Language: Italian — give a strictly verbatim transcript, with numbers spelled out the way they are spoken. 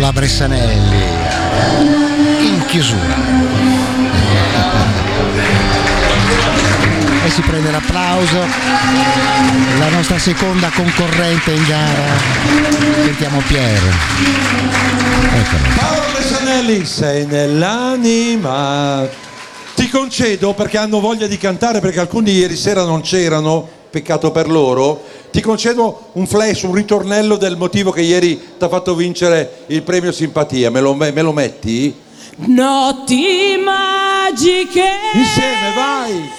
Paola Bressanelli in chiusura. E si prende l'applauso, la nostra seconda concorrente in gara. Sentiamo Pier. Eccolo. Paola Bressanelli, sei nell'anima. Ti concedo, perché hanno voglia di cantare, perché alcuni ieri sera non c'erano, peccato per loro, ti concedo un flash, un ritornello del motivo che ieri ti ha fatto vincere il premio Simpatia. Me lo, me lo metti? Notti magiche Insieme, vai!